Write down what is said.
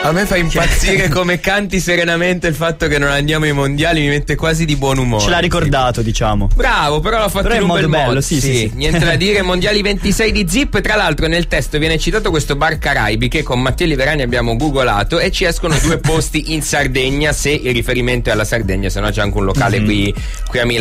A me fa impazzire come canti serenamente il fatto che non andiamo ai mondiali, mi mette quasi di buon umore. Ce l'ha ricordato, diciamo. Bravo, però l'ha fatto in un bel modo. Sì. Niente da dire, mondiali 26 di Zip. Tra l'altro nel testo viene citato questo bar Caraibi che con Matteo Liverani abbiamo googolato e ci escono 2 posti in Sardegna, se il riferimento è alla Sardegna, se no c'è anche un locale qui a Milano.